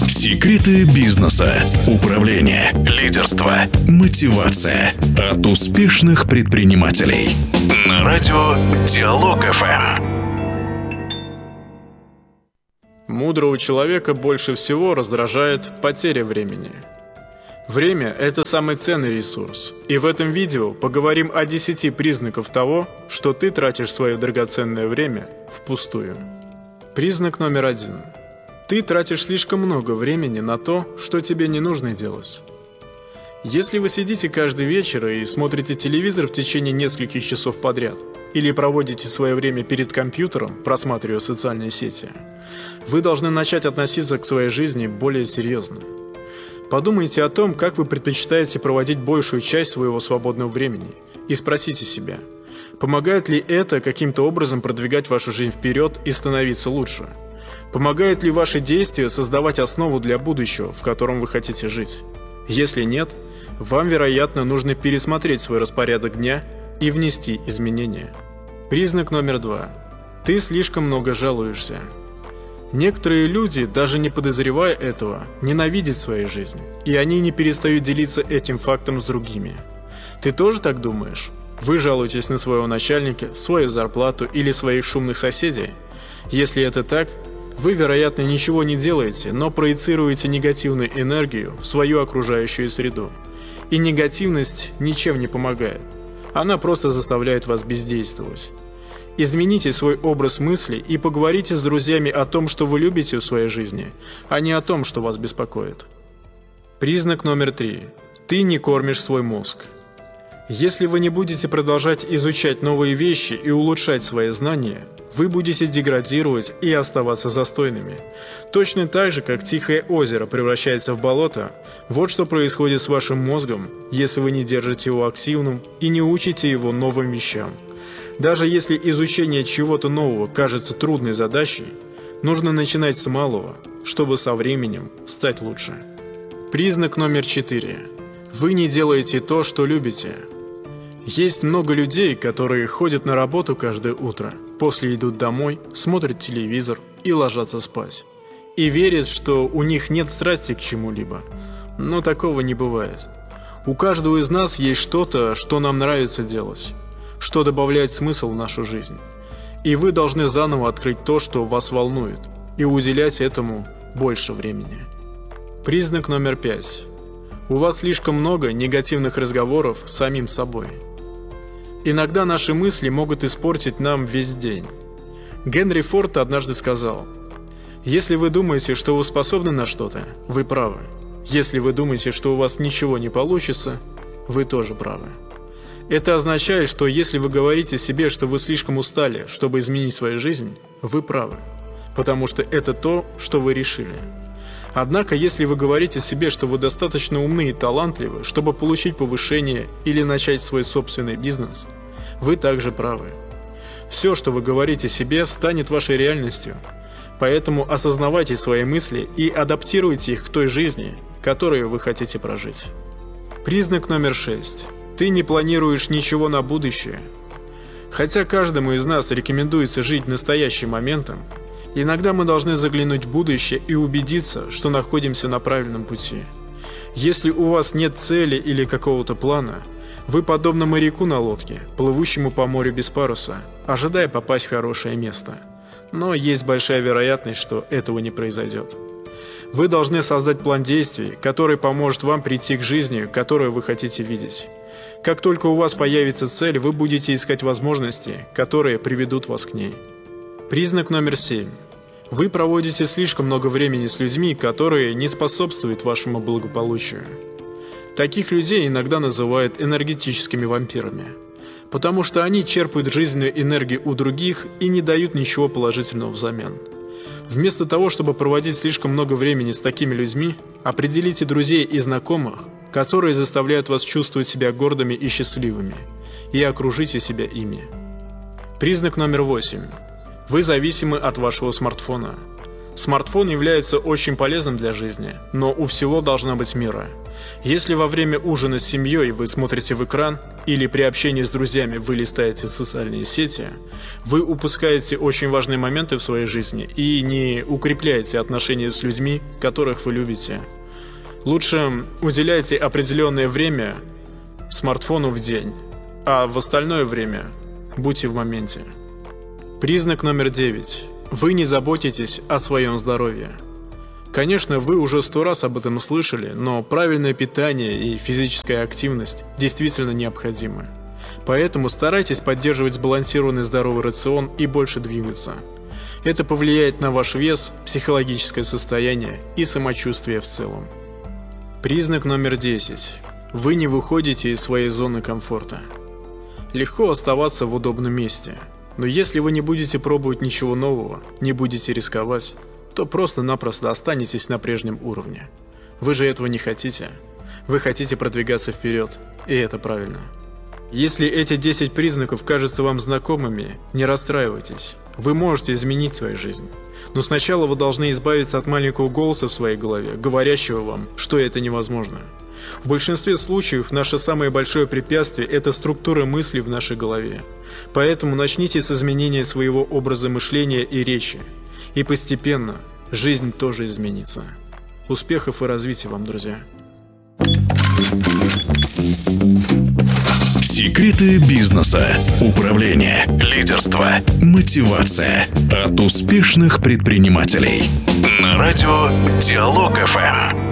Секреты бизнеса, управления, лидерства, мотивация от успешных предпринимателей. На радио Диалог ФМ. Мудрого человека больше всего раздражает потеря времени. Время – это самый ценный ресурс. И в этом видео поговорим о 10 признаках того, что ты тратишь свое драгоценное время впустую. Признак номер 1. Ты тратишь слишком много времени на то, что тебе не нужно делать. Если вы сидите каждый вечер и смотрите телевизор в течение нескольких часов подряд, или проводите свое время перед компьютером, просматривая социальные сети, вы должны начать относиться к своей жизни более серьезно. Подумайте о том, как вы предпочитаете проводить большую часть своего свободного времени, и спросите себя, помогает ли это каким-то образом продвигать вашу жизнь вперед и становиться лучше? Помогают ли ваши действия создавать основу для будущего, в котором вы хотите жить? Если нет, вам, вероятно, нужно пересмотреть свой распорядок дня и внести изменения. Признак номер 2. Ты слишком много жалуешься. Некоторые люди, даже не подозревая этого, ненавидят свою жизнь, и они не перестают делиться этим фактом с другими. Ты тоже так думаешь? Вы жалуетесь на своего начальника, свою зарплату или своих шумных соседей? Если это так, вы, вероятно, ничего не делаете, но проецируете негативную энергию в свою окружающую среду. И негативность ничем не помогает. Она просто заставляет вас бездействовать. Измените свой образ мысли и поговорите с друзьями о том, что вы любите в своей жизни, а не о том, что вас беспокоит. Признак номер 3. Ты не кормишь свой мозг. Если вы не будете продолжать изучать новые вещи и улучшать свои знания, вы будете деградировать и оставаться застойными. Точно так же, как тихое озеро превращается в болото, вот что происходит с вашим мозгом, если вы не держите его активным и не учите его новым вещам. Даже если изучение чего-то нового кажется трудной задачей, нужно начинать с малого, чтобы со временем стать лучше. Признак номер 4. Вы не делаете то, что любите. Есть много людей, которые ходят на работу каждое утро, после идут домой, смотрят телевизор и ложатся спать. И верят, что у них нет страсти к чему-либо. Но такого не бывает. У каждого из нас есть что-то, что нам нравится делать, что добавляет смысл в нашу жизнь. И вы должны заново открыть то, что вас волнует, и уделять этому больше времени. Признак номер 5. У вас слишком много негативных разговоров с самим собой. Иногда наши мысли могут испортить нам весь день. Генри Форд однажды сказал: «Если вы думаете, что вы способны на что-то, вы правы. Если вы думаете, что у вас ничего не получится, вы тоже правы». Это означает, что если вы говорите себе, что вы слишком устали, чтобы изменить свою жизнь, вы правы, потому что это то, что вы решили. Однако, если вы говорите себе, что вы достаточно умны и талантливы, чтобы получить повышение или начать свой собственный бизнес, вы также правы. Все, что вы говорите себе, станет вашей реальностью. Поэтому осознавайте свои мысли и адаптируйте их к той жизни, которую вы хотите прожить. Признак номер 6. Ты не планируешь ничего на будущее. Хотя каждому из нас рекомендуется жить настоящим моментом, иногда мы должны заглянуть в будущее и убедиться, что находимся на правильном пути. Если у вас нет цели или какого-то плана, вы подобны моряку на лодке, плывущему по морю без паруса, ожидая попасть в хорошее место. Но есть большая вероятность, что этого не произойдет. Вы должны создать план действий, который поможет вам прийти к жизни, которую вы хотите видеть. Как только у вас появится цель, вы будете искать возможности, которые приведут вас к ней. Признак номер 7. Вы проводите слишком много времени с людьми, которые не способствуют вашему благополучию. Таких людей иногда называют энергетическими вампирами, потому что они черпают жизненную энергию у других и не дают ничего положительного взамен. Вместо того, чтобы проводить слишком много времени с такими людьми, определите друзей и знакомых, которые заставляют вас чувствовать себя гордыми и счастливыми, и окружите себя ими. Признак номер 8. Вы зависимы от вашего смартфона. Смартфон является очень полезным для жизни, но у всего должна быть мера. Если во время ужина с семьей вы смотрите в экран или при общении с друзьями вы листаете социальные сети, вы упускаете очень важные моменты в своей жизни и не укрепляете отношения с людьми, которых вы любите. Лучше уделяйте определенное время смартфону в день, а в остальное время будьте в моменте. Признак номер 9. Вы не заботитесь о своем здоровье. Конечно, вы уже 100 раз об этом слышали, но правильное питание и физическая активность действительно необходимы. Поэтому старайтесь поддерживать сбалансированный здоровый рацион и больше двигаться. Это повлияет на ваш вес, психологическое состояние и самочувствие в целом. Признак номер 10. Вы не выходите из своей зоны комфорта. Легко оставаться в удобном месте. Но если вы не будете пробовать ничего нового, не будете рисковать, то просто-напросто останетесь на прежнем уровне. Вы же этого не хотите. Вы хотите продвигаться вперед, и это правильно. Если эти 10 признаков кажутся вам знакомыми, не расстраивайтесь. Вы можете изменить свою жизнь. Но сначала вы должны избавиться от маленького голоса в своей голове, говорящего вам, что это невозможно. В большинстве случаев наше самое большое препятствие – это структура мыслей в нашей голове. Поэтому начните с изменения своего образа мышления и речи. И постепенно жизнь тоже изменится. Успехов и развития вам, друзья! Секреты бизнеса, управление, лидерство, мотивация от успешных предпринимателей. На радио Диалог ФМ.